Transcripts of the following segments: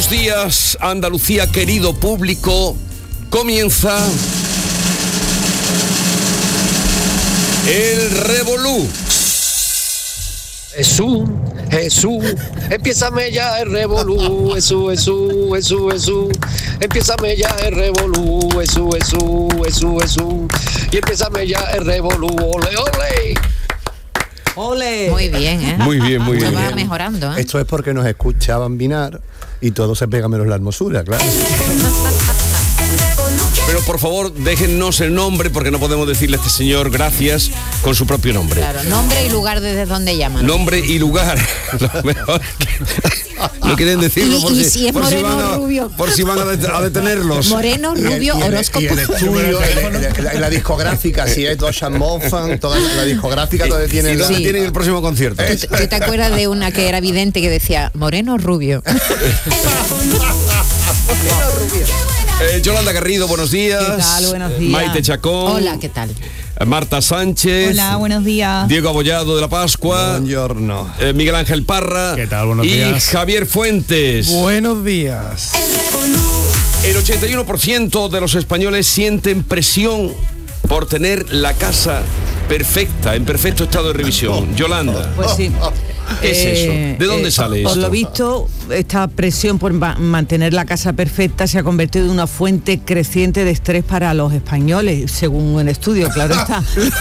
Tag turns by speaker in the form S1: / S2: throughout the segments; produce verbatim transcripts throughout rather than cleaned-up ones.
S1: Buenos días, Andalucía, querido público. Comienza el Revolú.
S2: Jesús, Jesús, empiézame ya el revolú, Jesús, Jesús, Jesús, Jesús, empiézame ya el revolú, Jesús, Jesús, Jesús, Jesús, y empiézame ya el revolú, ole, ole.
S3: ¡Ole!
S4: Muy bien, ¿eh?
S1: Muy bien, muy bien.
S4: Va mejorando, ¿eh?
S5: Esto es porque nos escuchaban binar y todo se pega menos la hermosura, claro.
S1: Pero por favor, déjennos el nombre porque no podemos decirle a este señor gracias con su propio nombre.
S4: Claro, nombre y lugar desde donde llaman.
S1: Nombre y lugar. Lo mejor que- no quieren decirlo
S4: Y-
S1: por,
S4: y
S1: si,
S4: si es
S1: por si
S4: moreno
S1: van a,
S4: rubio.
S1: por si van a, det- a detenerlos.
S4: Moreno,
S5: Y el-
S4: rubio,
S5: y el-
S4: horóscopo.
S5: y el estudio, el- el- la, la discográfica, si es Tosha Moffan, toda la discográfica, todavía tiene
S1: ¿Y
S5: la-
S1: dónde
S4: Sí.
S1: tienen el próximo concierto?
S4: ¿Tú, tú te acuerdas de una que era vidente que decía moreno, rubio?
S1: Eh, Yolanda Garrido, buenos días.
S3: ¿Qué tal? Buenos días.
S1: Maite Chacón.
S4: Hola, ¿qué tal?
S1: Marta Sánchez.
S6: Hola, buenos días.
S1: Diego Abollado de la Pascua.
S5: Buongiorno.
S1: eh, Miguel Ángel Parra.
S7: ¿Qué tal? Buenos
S1: y
S7: días.
S1: Javier Fuentes.
S7: Buenos días.
S1: El ochenta y uno por ciento de los españoles sienten presión por tener la casa perfecta, en perfecto estado de revisión. Yolanda.
S3: Pues sí.
S1: ¿Qué es eso? ¿De dónde sale
S3: Por
S1: esto?
S3: lo visto, esta presión por ma- mantener la casa perfecta se ha convertido en una fuente creciente de estrés para los españoles, según un estudio, claro está.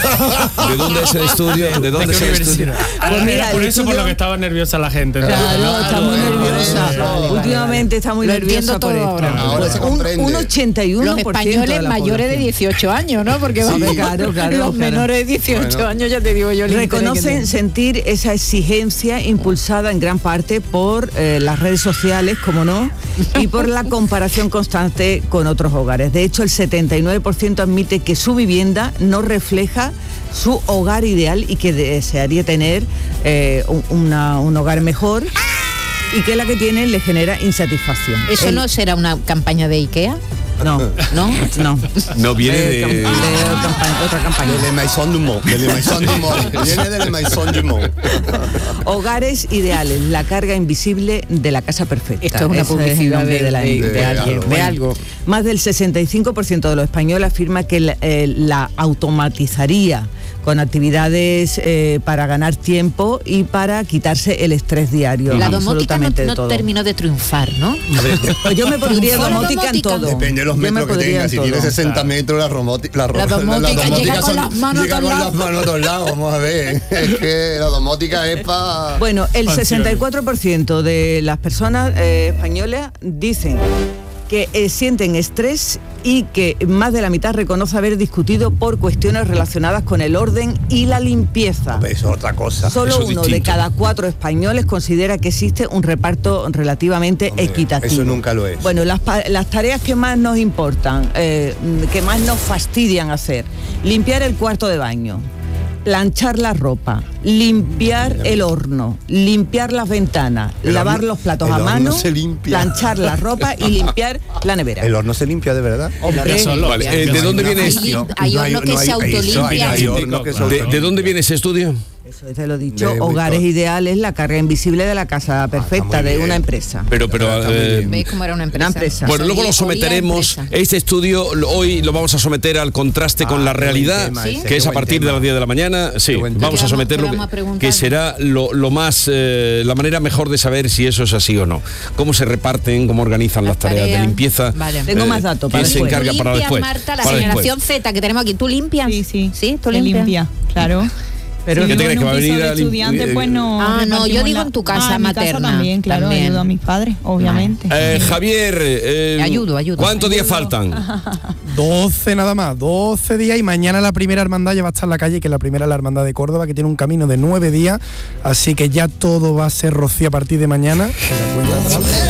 S1: ¿De dónde es el estudio? ¿De dónde es el estudio?
S3: Pues mira,
S7: Era por
S3: el
S7: eso por
S3: estudio-
S7: lo que estaba nerviosa la gente. ¿no?
S3: Claro, está muy nerviosa.
S4: vale, vale,
S3: Últimamente está muy
S4: Lo
S3: nerviosa
S4: entiendo
S3: por
S4: todo
S3: esto.
S4: ahora.
S5: Ahora
S3: Pues
S5: se
S3: un,
S5: comprende.
S3: un ochenta y uno
S4: Los
S3: por ciento
S4: españoles
S3: de la
S4: mayores de
S3: población.
S4: dieciocho años, ¿no? Porque
S3: Sí,
S4: vamos,
S3: claro, claro,
S4: los
S3: claro.
S4: menores de dieciocho
S5: Bueno.
S4: años, ya te digo yo. el interés que
S3: Reconocen
S4: tienen.
S3: sentir esa exigencia impulsada en gran parte por eh, las redes sociales, como no, y por la comparación constante con otros hogares. De hecho, el setenta y nueve por ciento admite que su vivienda no refleja su hogar ideal y que desearía tener eh, un, una- un hogar mejor y que la que tiene le genera insatisfacción.
S4: ¿Eso
S3: El-
S4: no será una campaña de IKEA?
S3: No,
S4: ¿No?
S3: no.
S1: No viene
S3: Eh,
S1: de...
S3: cam- de campa- otra campaña.
S5: De la Maison du Monde, de la Maison du Monde, viene de la Maison du Monde.
S3: Hogares ideales, la carga invisible de la casa perfecta.
S4: Esto es una
S3: Ese el
S4: publicidad
S3: nombre
S4: de,
S3: de la
S4: de-
S3: entidad.
S4: de alguien, de
S3: Bueno,
S4: algo.
S3: Más del sesenta y cinco por ciento de los españoles afirma que la, eh, la automatizaría con actividades eh, para ganar tiempo y para quitarse el estrés diario.
S4: La domótica no,
S3: absolutamente de
S4: no
S3: todo.
S4: terminó de triunfar, ¿no?
S3: Pues yo me pondría
S4: Triunfó la
S3: domótica en
S4: domótica.
S3: todo.
S5: Depende de los
S3: Yo me
S5: metros que
S3: pondría
S5: tenga.
S3: en
S5: Si
S3: todo.
S5: tiene sesenta metros, la, romoti- la, ro-
S4: La domótica llega con
S5: son-
S4: las manos a
S5: llega
S4: todos
S5: con
S4: lados.
S5: las manos a todos lados, vamos a ver. Es que la domótica es para...
S3: Bueno, el
S7: Pasiones.
S3: sesenta y cuatro por ciento de las personas eh, españolas dicen que eh, sienten estrés y que más de la mitad reconoce haber discutido por cuestiones relacionadas con el orden y la limpieza.
S5: Eso es otra cosa.
S3: Solo
S1: eso es
S3: uno de
S1: distinto.
S3: cada cuatro españoles considera que existe un reparto relativamente
S5: Hombre,
S3: equitativo.
S5: eso nunca lo es.
S3: Bueno, las, pa- las tareas que más nos importan, eh, que más nos fastidian hacer, limpiar el cuarto de baño, planchar la ropa, limpiar el horno, limpiar las ventanas,
S5: El
S3: lavar
S5: horno-
S3: los platos
S5: el
S3: a
S5: horno
S3: mano,
S5: se limpia.
S3: planchar la ropa y limpiar la nevera.
S5: ¿El horno se limpia de verdad?
S3: Hombre,
S7: Solo-
S1: Vale,
S7: Ya,
S1: eh,
S7: no
S1: ¿de
S7: hay
S1: dónde
S7: una-
S1: viene
S4: Hay
S1: esto?
S4: lim- hay
S5: No
S4: horno que
S5: no
S4: se
S5: eso, hay-
S4: autolimpia.
S5: hay horno que se
S1: ¿De, de dónde viene ese estudio?
S3: Eso te lo he dicho,
S5: De-
S3: hogares
S5: muy-
S3: ideales, la carga invisible de la casa perfecta
S5: muy
S3: de
S5: bien.
S3: una empresa.
S1: Pero, pero...
S5: Está muy
S1: eh,
S5: bien.
S4: ¿Veis cómo era una empresa?
S3: Una empresa.
S1: Bueno, luego lo
S4: Oía
S1: someteremos,
S4: empresa.
S1: este estudio lo- hoy lo vamos a someter al contraste con
S5: Ah,
S1: la
S5: qué buen
S1: realidad,
S5: tema
S4: ese,
S1: que
S5: qué
S1: es a
S5: buen
S1: partir de
S5: tema.
S1: las diez de la mañana. Sí,
S5: Qué buen
S1: vamos
S4: tema.
S1: a someterlo,
S4: ¿Qué vamos a
S1: que,
S4: preguntar?
S1: que será lo, lo más, eh, la manera mejor de saber si eso es así o no. Cómo se reparten, cómo organizan las,
S4: Las
S1: tareas, de
S4: tareas.
S1: limpieza.
S4: Vale.
S3: Tengo más datos para
S1: ¿Quién se
S3: después.
S1: encarga
S4: ¿Tú
S1: para
S4: limpias,
S1: después?
S4: Marta, la
S1: Para después.
S4: generación Z que tenemos aquí? ¿Tú limpias?
S6: Sí, sí.
S4: ¿Sí? ¿Tú
S6: Se
S4: limpias?
S6: limpia, claro.
S3: Pero
S6: Si
S1: ¿qué te
S6: vivo
S1: crees,
S6: en
S1: que
S6: un
S1: va a venir
S6: piso de
S1: a lim-
S6: estudiantes,
S1: eh,
S6: pues no.
S4: Ah, no, yo
S6: repartimos
S4: digo
S6: la-
S4: en tu casa
S6: Ah, en mi
S4: materna,
S6: casa también, claro,
S4: también.
S6: ayudo a mis padres, obviamente.
S1: Eh, Javier, eh,
S4: Ayudo, ayudo.
S1: ¿cuántos días faltan?
S7: doce nada más, doce días y mañana la primera hermandad ya va a estar en la calle, que es la primera la hermandad de Córdoba, que tiene un camino de nueve días, así que ya todo va a ser rocío a partir de mañana. Que la cuenta atrás.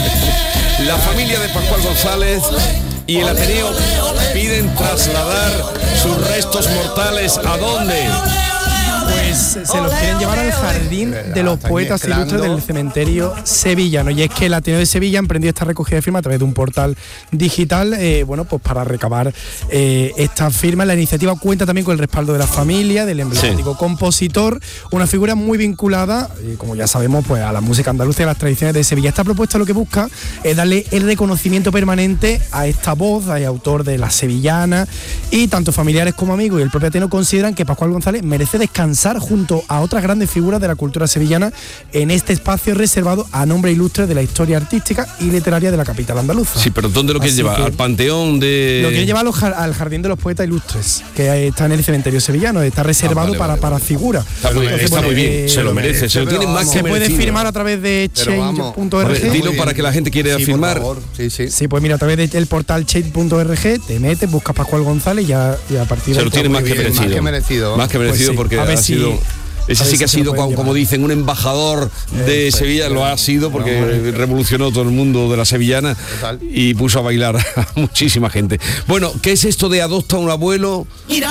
S1: La familia de Pascual González y el Ateneo piden trasladar sus restos mortales ¿a dónde?
S7: Pues se los quieren llevar al jardín de los poetas ilustres del cementerio sevillano. Y es que el Ateneo de Sevilla ha emprendido esta recogida de firmas a través de un portal digital, eh, bueno, pues para recabar eh, estas firmas. La iniciativa cuenta también con el respaldo de la familia, del emblemático sí. compositor, una figura muy vinculada, eh, como ya sabemos, pues a la música andaluza y a las tradiciones de Sevilla. Esta propuesta lo que busca es darle el reconocimiento permanente a esta voz, a autor de la sevillana, y tanto familiares como amigos y el propio Ateneo consideran que Pascual González merece descansar junto a otras grandes figuras de la cultura sevillana en este espacio reservado a nombre ilustre de la historia artística y literaria de la capital andaluza.
S1: Sí, pero ¿dónde lo quiere llevar? ¿Al panteón de...?
S7: Lo quiere llevar al Jardín de los Poetas Ilustres, que está en el cementerio sevillano, está reservado ah, vale, para, vale, para figuras.
S1: Está muy, Entonces, está bueno, muy bien, eh, se lo merece, se lo tiene más que
S7: Se
S1: merecido.
S7: Puede firmar a través de change punto org.
S1: Dilo para que la gente quiera
S5: sí,
S1: firmar.
S5: Sí, sí.
S7: Sí, pues mira, a través del portal change punto org te metes, buscas Pascual González y, ya, y a partir
S1: de... Se
S7: ahí
S1: lo tiene más que,
S5: bien, más que merecido.
S1: Más que merecido, pues sí, porque ha
S7: si,
S1: sido... Ese sí que ha sido, como, como dicen, un embajador de eh, Sevilla, sí, lo ha sido porque no, revolucionó todo el mundo de la sevillana total. Y puso a bailar a muchísima gente. Bueno, ¿qué es esto de adopta un abuelo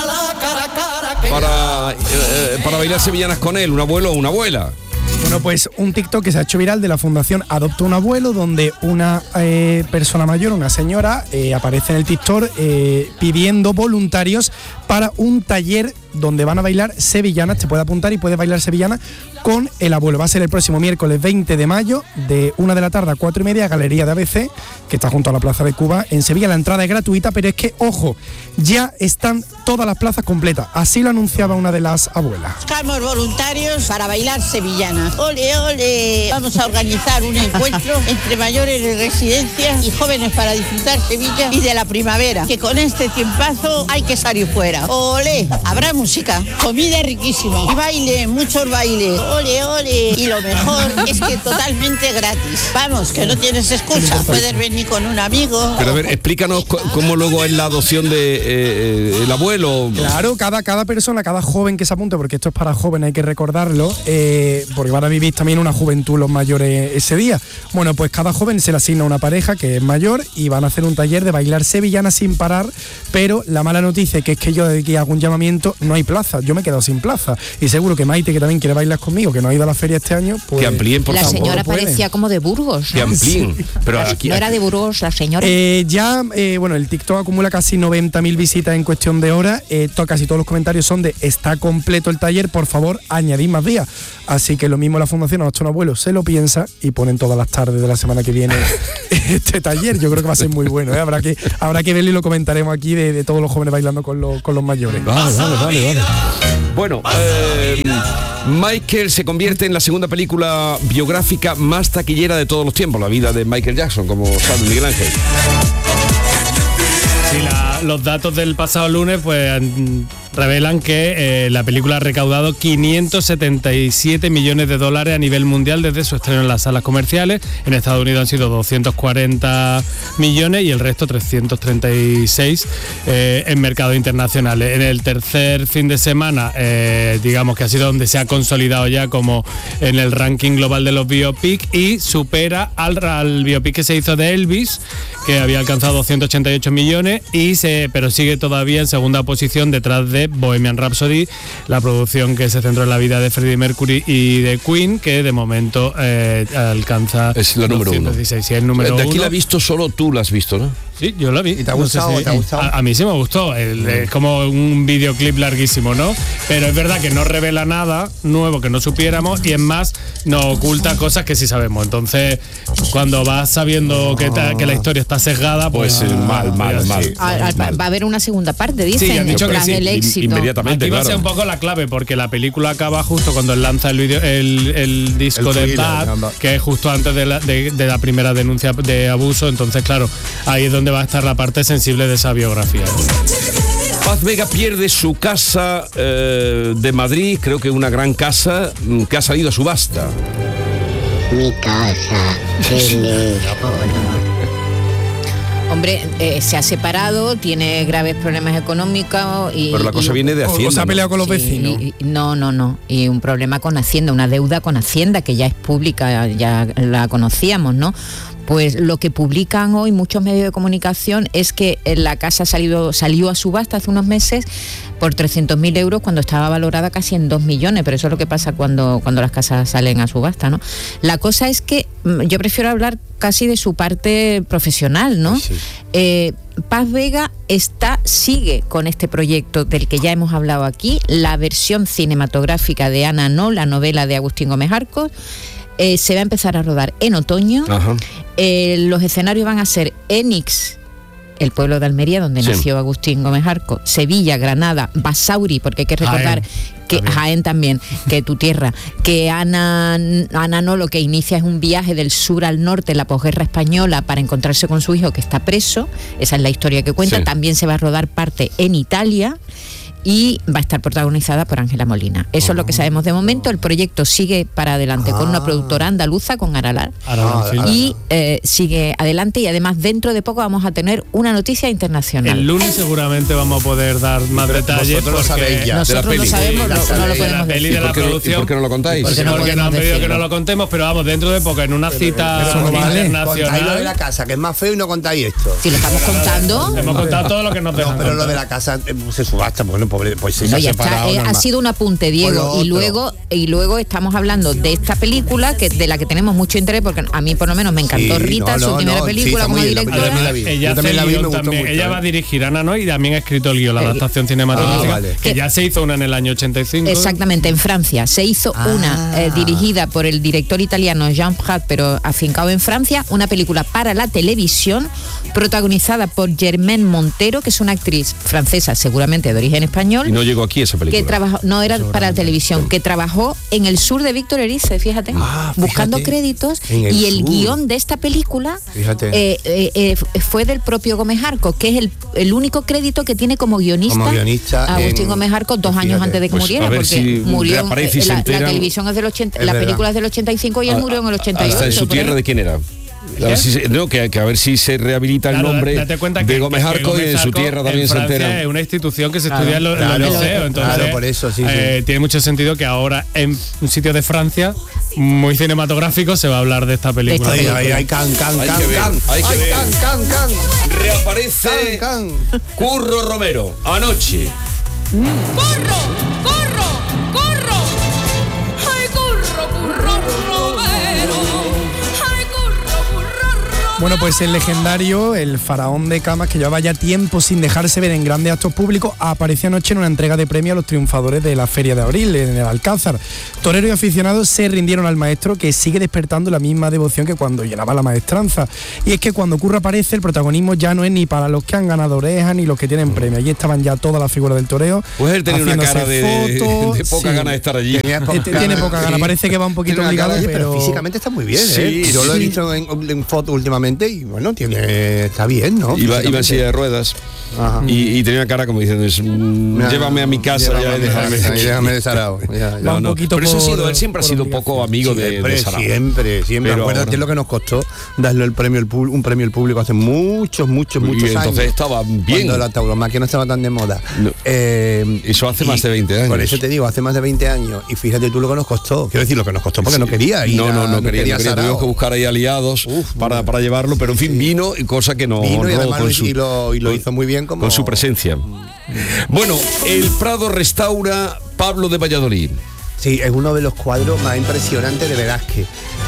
S1: para, eh, para bailar sevillanas con él? ¿Un abuelo o una abuela?
S7: Bueno, pues un TikTok que se ha hecho viral de la Fundación Adopta un Abuelo, donde una eh, persona mayor, una señora, eh, aparece en el TikTok eh, pidiendo voluntarios para un taller donde van a bailar sevillanas. Te puede apuntar y puedes bailar sevillanas con el abuelo. Va a ser el próximo miércoles veinte de mayo, de una de la tarde a cuatro y media, Galería de A B C, que está junto a la Plaza de Cuba en Sevilla. La entrada es gratuita, pero es que, ojo, ya están todas las plazas completas. Así lo anunciaba una de las abuelas.
S8: Buscamos voluntarios para bailar sevillanas. ¡Ole, ole! Vamos a organizar un encuentro entre mayores de residencias y jóvenes para disfrutar Sevilla y de la primavera, que con este tiempazo hay que salir fuera. ¡Ole! Habrá música, comida riquísima y baile, muchos bailes. ¡Ole, ole! Y lo mejor es que totalmente gratis. Vamos, que no tienes excusa. Puedes venir con un amigo.
S1: Pero a ver, explícanos cómo luego es la adopción de eh, el abuelo.
S7: Claro, cada, cada persona, cada joven que se apunte, porque esto es para jóvenes, hay que recordarlo, eh, porque van a vivir también una juventud los mayores ese día. Bueno, pues cada joven se le asigna una pareja que es mayor y van a hacer un taller de bailar sevillana sin parar, pero la mala noticia que es que yo desde que hago un llamamiento no hay plaza, yo me he quedado sin plaza y seguro que Maite, que también quiere bailar conmigo, que no ha ido a la feria este año, pues...
S1: Que amplíen, por
S4: la
S1: favor.
S4: La señora parecía como de Burgos, ¿no?
S1: Que amplíen. Sí. Pero aquí,
S4: no era de Burgos la señora.
S7: Eh, ya, eh, bueno, el TikTok acumula casi noventa mil visitas en cuestión de horas, eh, to, casi todos los comentarios son de está completo el taller, por favor, añadid más días. Así que lo mismo la Fundación Adopta un Abuelo se lo piensa y ponen todas las tardes de la semana que viene este taller. Yo creo que va a ser muy bueno, ¿eh? Habrá que, habrá que verlo y lo comentaremos aquí de, de todos los jóvenes bailando con los, con los mayores.
S1: Vale, vale, vale, vale. Bueno, eh, Michael se convierte en la segunda película biográfica más taquillera de todos los tiempos, la vida de Michael Jackson, como sabe Miguel Ángel.
S9: Sí, la, los datos del pasado lunes pues revelan que eh, la película ha recaudado quinientos setenta y siete millones de dólares a nivel mundial desde su estreno en las salas comerciales. En Estados Unidos han sido doscientos cuarenta millones y el resto trescientos treinta y seis eh, en mercados internacionales. En el tercer fin de semana, eh, digamos que ha sido donde se ha consolidado ya como en el ranking global de los biopic y supera al, al biopic que se hizo de Elvis, que había alcanzado doscientos ochenta y ocho millones, y se, pero sigue todavía en segunda posición detrás de Bohemian Rhapsody, la producción que se centró en la vida de Freddie Mercury y de Queen, que de momento eh, alcanza
S1: es la número uno.
S9: Sí, es el número
S1: de aquí
S9: uno.
S1: La has visto solo tú, la has visto, ¿no?
S9: Sí, yo la vi.
S5: ¿Y te ha gustado? No sé si, ¿te ha gustado?
S9: A, a mí sí me gustó. El, es como un videoclip larguísimo, ¿no? Pero es verdad que no revela nada nuevo que no supiéramos y es más, nos oculta cosas que sí sabemos. Entonces, cuando vas sabiendo que, ta, que la historia está sesgada, pues,
S1: pues mal, mal, mal,
S4: sí. mal, mal, mal. Va a haber una segunda parte, dicen.
S9: Sí, han dicho que sí.
S4: El éxito.
S1: Inmediatamente,
S9: aquí
S1: claro.
S9: va a ser un poco la clave, porque la película acaba justo cuando él lanza el, video, el, el disco el de Bad, que es justo antes de la, de, de la primera denuncia de abuso. Entonces, claro, ahí es donde va a estar la parte sensible de esa biografía.
S1: Paz Vega pierde su casa eh, de Madrid, creo que una gran casa que ha salido a subasta.
S10: Mi casa, teléfono.
S4: Hombre, eh, se ha separado, tiene graves problemas económicos y...
S1: Pero la cosa
S4: y,
S1: viene de Hacienda.
S7: ¿O se ha peleado con los
S4: sí,
S7: vecinos?
S4: Y, no, no, no. Y un problema con Hacienda, una deuda con Hacienda que ya es pública, ya la conocíamos, ¿no? Pues lo que publican hoy muchos medios de comunicación es que la casa ha salido, salió a subasta hace unos meses por trescientos mil euros cuando estaba valorada casi en dos millones, pero eso es lo que pasa cuando, cuando las casas salen a subasta, ¿no? La cosa es que yo prefiero hablar casi de su parte profesional, ¿no? Sí. Eh, Paz Vega está, sigue con este proyecto del que ya hemos hablado aquí, la versión cinematográfica de Ana No, la novela de Agustín Gómez Arcos. Eh, se va a empezar a rodar en otoño. Eh, los escenarios van a ser Enix, el pueblo de Almería, donde sí. nació Agustín Gómez Arcos, Sevilla, Granada, Basauri, porque hay que recordar Jaén. que también. Jaén también, que tu tierra, que Ana, Ana No lo que inicia es un viaje del sur al norte, la posguerra española, para encontrarse con su hijo que está preso. Esa es la historia que cuenta. Sí. También se va a rodar parte en Italia. Y va a estar protagonizada por Ángela Molina. Eso oh, es lo que sabemos de momento. El proyecto sigue para adelante ah. con una productora andaluza, con Aralar, ah, y eh, sigue adelante, y además dentro de poco vamos a tener una noticia internacional.
S9: El lunes seguramente vamos a poder dar más
S5: Pero
S9: detalles.
S5: Nosotros lo sabéis ya.
S4: Nosotros
S5: de la
S4: lo sabemos,
S5: la
S4: no, no lo podemos
S9: la peli
S4: decir.
S9: de la
S1: ¿Por qué,
S9: producción.
S1: ¿Y por qué no lo contáis?
S9: Porque, no porque nos han pedido que no lo contemos, pero vamos, dentro de poco, en una cita
S5: pero, pero no vale.
S9: internacional.
S5: Contáis lo de la casa, que es más feo, y no contáis esto.
S4: Si lo estamos contando.
S9: Hemos contado todo lo que nos dejan.
S5: No, pero lo de la casa eh, se subasta, bueno, pobre, pues se
S4: no,
S5: ha
S4: ya
S5: separado.
S4: Está, eh, ha sido un apunte, Diego, y luego y luego estamos hablando de esta película que de la que tenemos mucho interés, porque a mí por lo menos me encantó sí, Rita, no, su no, primera no, película sí, como directora.
S9: Además, ella, también la vi, me también. Ella va a dirigir Ana No y también ha escrito el guión, la adaptación cinematográfica, ah, vale. que ya se hizo una en el año ochenta y cinco.
S4: Exactamente, en Francia. Se hizo ah. una eh, dirigida por el director italiano Jean Prat, pero afincado en Francia, una película para la televisión, protagonizada por Germaine Montero, que es una actriz francesa, seguramente de origen español.
S1: Y no llegó aquí esa película.
S4: Que trabajó, no era para la televisión, que trabajó en el sur de Víctor Erice, fíjate, ah, fíjate, buscando créditos, el y el sur. guión de esta película eh, eh, eh, fue del propio Gómez Arcos, que es el, el único crédito que tiene como guionista,
S5: como guionista
S4: Agustín
S5: en,
S4: Gómez Arcos dos años antes de que
S1: pues
S4: muriera, porque
S1: si
S4: murió
S1: en,
S4: la, la televisión es del ochenta, la película es del ochenta y cinco y él
S1: a,
S4: murió en el ochenta y ocho.
S1: ¿Hasta en su tierra de quién era? A ver si se, no, que, que a ver si se rehabilita el
S9: claro,
S1: nombre
S9: que,
S1: de Gómez Arcos, y en su tierra también se entera.
S9: Es una institución que se
S1: claro,
S9: estudia en los,
S1: claro,
S9: los liceos, entonces
S5: claro, por eso, sí,
S9: eh,
S5: sí.
S9: tiene mucho sentido que ahora en un sitio de Francia muy cinematográfico se va a hablar de esta película.
S5: Ay, ay, ay, can, can, can, can,
S1: hay que ver.
S5: can, can, can.
S1: Reaparece
S5: can, can.
S1: Curro Romero anoche.
S11: ¡Corro! ¡Corro! ¡Corro! ¡Ay, curro, curro, Romero! ¡Ay, curro, curro, Romero!
S7: Bueno, pues el legendario, el faraón de camas, que llevaba ya tiempo sin dejarse ver en grandes actos públicos, apareció anoche en una entrega de premio a los triunfadores de la Feria de Abril, en el Alcázar. Toreros y aficionados se rindieron al maestro, que sigue despertando la misma devoción que cuando llenaba la maestranza. Y es que cuando Curro aparece, el protagonismo ya no es ni para los que han ganado orejas ni los que tienen premio. Allí estaban ya todas las figuras del toreo.
S1: Pues él tenía una cara de,
S7: fotos,
S1: de poca sí. gana de estar allí.
S7: Poca, tiene poca gana, parece que va un poquito obligado,
S5: pero,
S7: pero
S5: físicamente está muy bien,
S1: sí,
S5: ¿eh? Yo
S1: sí.
S5: lo he visto en, en fotos últimamente y bueno, tiene, está bien, ¿no?
S1: Iba, iba en silla de ruedas. Ajá. Y, y tenía una cara como diciendo, es, mm, llévame a mi casa ya, y déjame,
S5: déjame de Sarao. Ya, ya.
S1: No, no. Pero eso ha sido, él siempre ha sido
S7: obligación.
S1: poco amigo
S5: siempre,
S1: de, de Sarao.
S5: Siempre, siempre.
S1: Pero
S5: acuérdate
S1: ahora...
S5: lo que nos costó darle el premio, el un premio al público hace muchos, muchos, muchos
S1: y
S5: años.
S1: entonces estaba bien.
S5: Cuando la tauromaquia no estaba tan de moda.
S1: No.
S5: Eh,
S1: eso hace más de veinte años.
S5: Por eso te digo, hace más de veinte años. Y fíjate tú lo que nos costó. Quiero decir, lo que nos costó porque sí. no quería ir.
S1: No, no, no,
S5: a,
S1: no quería. quería tuvimos que buscar ahí aliados Uf, para, para llevarlo, pero en fin, vino, cosa que no
S5: vino y,
S1: honró con su,
S5: y, lo, y lo hizo muy bien como...
S1: con su presencia. Bueno, el Prado restaura Pablo de Valladolid.
S5: Sí, es uno de los cuadros más impresionantes de Velázquez.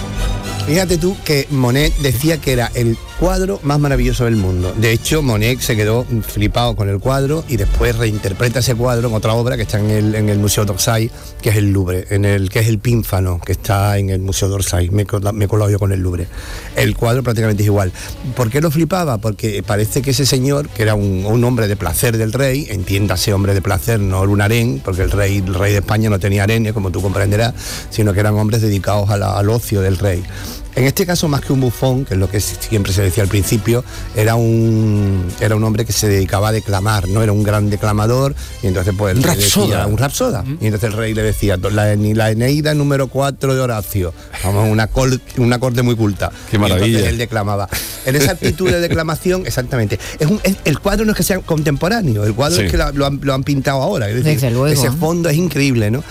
S5: Fíjate tú que Monet decía que era el cuadro más maravilloso del mundo. De hecho, Monet se quedó flipado con el cuadro y después reinterpreta ese cuadro en otra obra que está en el, en el Museo d'Orsay, que es el Louvre, en el que es el Pínfano, que está en el Museo d'Orsay. Me, me he colado yo con el Louvre. El cuadro prácticamente es igual. ¿Por qué lo flipaba? Porque parece que ese señor, que era un, un hombre de placer del rey, entiéndase hombre de placer, no un harén, porque el rey, el rey de España no tenía harenes, como tú comprenderás, sino que eran hombres dedicados a la, al ocio del rey. En este caso, más que un bufón, que es lo que siempre se decía al principio, era un era un hombre que se dedicaba a declamar, ¿no? Era un gran declamador, y entonces pues
S1: un rapsoda.
S5: un rapsoda. Uh-huh. Y entonces el rey le decía, la, la Eneida número cuatro de Horacio, vamos, una, col, una corte muy culta.
S1: Qué maravilla.
S5: Y entonces él declamaba. En esa actitud de declamación, exactamente. Es un, es, el cuadro no es que sea contemporáneo, el cuadro sí. es que lo, lo, han, lo han pintado ahora. Es decir,
S4: desde luego.
S5: Ese fondo es increíble, ¿no?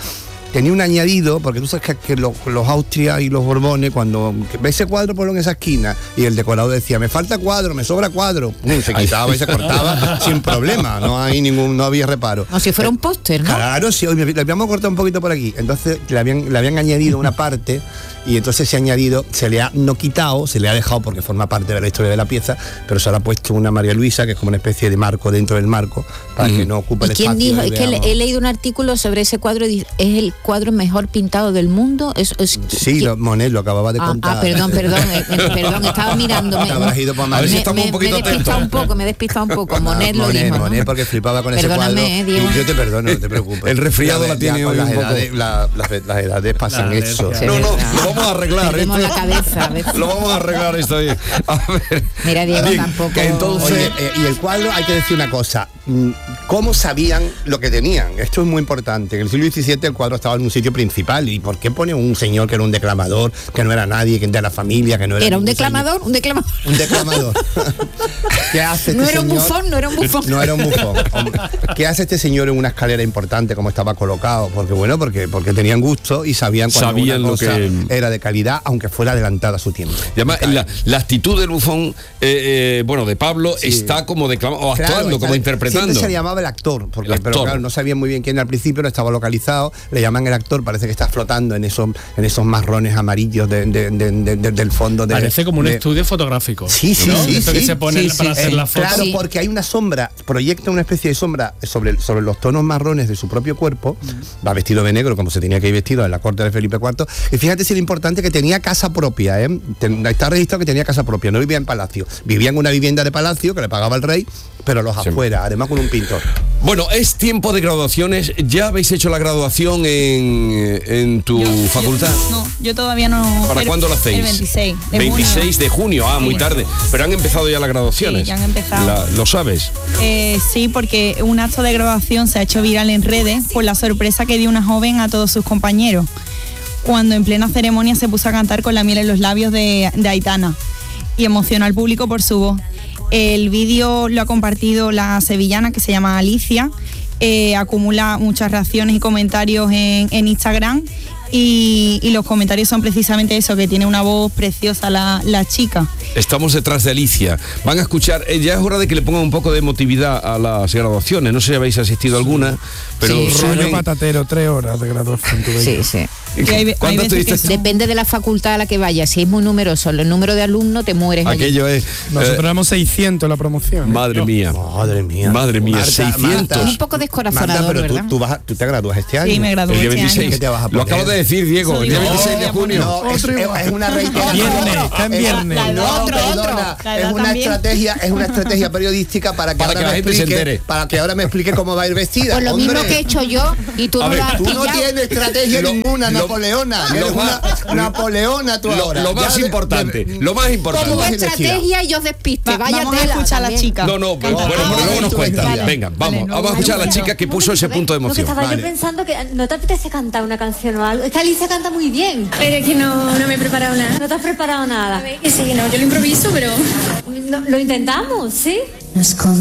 S5: tenía un añadido, porque tú sabes que, que los, los Austrias y los Borbones, cuando ves ese cuadro, ponlo en esa esquina, y el decorador decía, me falta cuadro, me sobra cuadro, Pum, se quitaba y se cortaba sin problema, no hay ningún, no había reparo.
S4: Como si fuera un póster, ¿no?
S5: Claro, sí, hoy le habíamos cortado un poquito por aquí, entonces le habían, le habían añadido una parte, y entonces ese añadido se le ha no quitado, se le ha dejado porque forma parte de la historia de la pieza, pero se le ha puesto una María Luisa, que es como una especie de marco dentro del marco, para mm. que no ocupe
S4: ¿Y
S5: el
S4: quién
S5: espacio.
S4: dijo? Es que le, he leído un artículo sobre ese cuadro, y dice, es el cuadro mejor pintado del mundo. Es, es,
S5: sí, lo, Monet lo acababa de
S4: ah,
S5: contar.
S4: Ah, perdón, perdón, eh, perdón, estaba mirando. Me,
S5: ido por
S4: me, me, me, me he despistado un poco, me he despistado un poco. Monet lo
S5: Monet,
S4: dijo,
S5: Monet,
S4: ¿no?
S5: porque flipaba con
S4: Perdóname,
S5: ese cuadro.
S4: Eh,
S5: yo te perdono, no te preocupes.
S1: El resfriado la tiene hoy
S5: las
S1: un poco.
S5: Edades, la, las, las edades pasan
S1: la
S5: eso.
S1: No, no, lo vamos a arreglar.
S4: Tenemos la cabeza.
S1: Lo vamos a arreglar esto bien. A ver.
S4: Mira, Diego,
S1: bien,
S4: tampoco.
S5: Que entonces, Oye, eh, y el cuadro, hay que decir una cosa. ¿Cómo sabían lo que tenían? Esto es muy importante. En el siglo diecisiete el cuadro estaba en un sitio principal. ¿Y por qué pone un señor que era un declamador, que no era nadie, que de la familia, que no era...
S4: ¿Era un declamador? Señor? Un declamador.
S5: Un declamador. ¿Qué hace este
S4: No era
S5: señor?
S4: un bufón, no era un bufón.
S5: No era un bufón. Hombre, ¿qué hace este señor en una escalera importante como estaba colocado? Porque bueno, porque, porque tenían gusto y sabían cuando
S1: sabían
S5: una
S1: lo
S5: cosa
S1: que
S5: era de calidad, aunque fuera adelantada a su tiempo.
S1: Y además, la, la actitud del bufón, eh, eh, bueno, de Pablo, sí. está como declamando, o actuando,
S5: claro,
S1: como interpretando.
S5: Siempre se le llamaba el actor, porque
S1: el actor.
S5: Pero claro, no sabían muy bien quién al principio, no estaba localizado, le llaman el actor, parece que está flotando en esos, en esos marrones amarillos de, de, de, de, de, del fondo. De,
S9: Parece como un
S5: de,
S9: estudio fotográfico.
S5: Sí, sí,
S9: ¿no?
S5: sí.
S9: Esto
S5: sí,
S9: que se pone
S5: sí,
S9: para
S5: sí,
S9: hacer
S5: sí.
S9: la foto.
S5: Claro,
S9: Sí.
S5: porque hay una sombra, proyecta una especie de sombra sobre, sobre los tonos marrones de su propio cuerpo, mm. va vestido de negro como se tenía que ir vestido en la corte de Felipe cuarto, y fíjate si lo importante que tenía casa propia, ¿eh? Está registrado que tenía casa propia, no vivía en palacio, vivía en una vivienda de palacio que le pagaba el rey, pero los sí. afuera, además con un pintor.
S1: Bueno, es tiempo de graduaciones. ¿Ya habéis hecho la graduación en, en tu
S6: yo,
S1: facultad?
S6: Yo, no, yo todavía no.
S1: ¿Para cuándo lo hacéis?
S6: El veintiséis de
S1: veintiséis
S6: junio.
S1: de junio, ah,
S6: sí.
S1: muy tarde. Pero han empezado ya las graduaciones.
S6: Sí, ya han empezado.
S1: La, ¿Lo sabes?
S6: Eh, sí, porque un acto de graduación se ha hecho viral en redes por la sorpresa que dio una joven a todos sus compañeros, cuando en plena ceremonia se puso a cantar con la miel en los labios de, de Aitana y emocionó al público por su voz. El vídeo lo ha compartido la sevillana, que se llama Alicia, eh, acumula muchas reacciones y comentarios en, en Instagram, y, y los comentarios son precisamente eso, que tiene una voz preciosa la, la chica.
S1: Estamos detrás de Alicia. Van a escuchar, eh, ya es hora de que le pongan un poco de emotividad a las graduaciones. No sé si habéis asistido a alguna, pero...
S7: Sí, rollo
S1: suelen...
S7: patatero, tres horas de graduación.
S4: Sí, sí.
S6: Hay,
S1: ¿Cuánto
S6: hay
S1: tuviste?
S6: son...
S4: Depende de la facultad a la que vayas. Si es muy numeroso el número de alumnos, te mueres.
S1: Aquello
S4: allí.
S1: es...
S7: Nosotros
S1: eh,
S7: éramos seiscientos la promoción. ¿eh?
S1: Madre
S7: no.
S1: mía.
S5: Madre mía.
S1: Madre mía,
S5: Marta,
S1: seiscientos.
S5: Marta,
S4: Un poco descorazonador,
S5: Marta, pero tú,
S4: ¿verdad?
S5: tú, vas a, tú te gradúas este año.
S6: Sí, me gradué
S1: El día
S6: este
S1: veintiséis.
S6: año.
S5: ¿Qué te vas a
S1: Lo
S5: poner?
S1: acabo de decir, Diego.
S6: Soy
S1: El día
S6: yo.
S1: veintiséis de junio.
S5: No, es, es, es una reiteración.
S7: Viernes, está en viernes.
S6: La de
S5: No,
S6: otro,
S5: perdona,
S6: otro. La
S5: es
S6: edad
S5: una
S6: también.
S5: estrategia, es una estrategia periodística para que
S1: Para
S5: ahora
S1: que la
S5: me
S1: gente se
S5: explique,
S1: entere.
S5: para que ahora me explique cómo va a ir vestida.
S4: Pues lo
S5: Hombre,
S4: mismo que he hecho yo y tú
S1: A
S4: no
S1: ver,
S4: lo has
S5: tú no
S4: pillado.
S5: tienes estrategia
S1: Lo-
S5: ninguna,
S1: lo-
S5: napoleona.
S1: lo
S5: Eres
S1: más-
S5: una Napoleona tú
S1: Lo,
S5: ahora.
S1: lo más
S5: Ya de-
S1: importante,
S5: de-
S1: lo más importante.
S5: ¿Cómo
S4: Tu
S5: vas a ir vestida?
S4: estrategia y yo despiste.
S6: Va-
S4: Vaya
S6: vamos a
S4: tela
S6: escuchar a la
S4: también.
S6: chica.
S1: No, no, pero,
S5: Canta.
S1: bueno, pero
S5: Ah,
S1: luego nos
S5: tú
S1: cuentas.
S5: vestida.
S1: Venga, vamos,
S6: Vale, no,
S1: vamos a escuchar a la
S6: no,
S1: chica que puso ese punto de
S12: Porque
S1: emoción.
S12: estaba
S5: Vale.
S12: yo pensando que no te apetece cantar una canción o algo. Es que Alicia canta muy bien.
S13: Pero es que no, no me he preparado nada.
S12: No te has preparado nada.
S13: Que sí, no, yo lo improviso, pero...
S12: No, lo intentamos, ¿sí?
S13: Nos